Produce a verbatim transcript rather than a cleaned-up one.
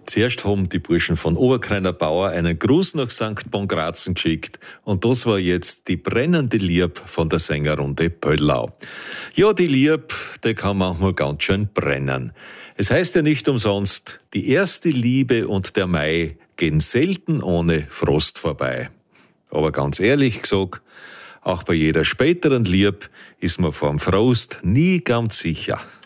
Zuerst haben die Burschen von Oberkreiner Bauer einen Gruß nach Sankt Bongrazen geschickt und das war jetzt die brennende Lieb von der Sängerrunde Pöllau. Ja, die Lieb, die kann manchmal ganz schön brennen. Es heißt ja nicht umsonst, die erste Liebe und der Mai gehen selten ohne Frost vorbei. Aber ganz ehrlich gesagt, auch bei jeder späteren Lieb ist man vorm Frost nie ganz sicher.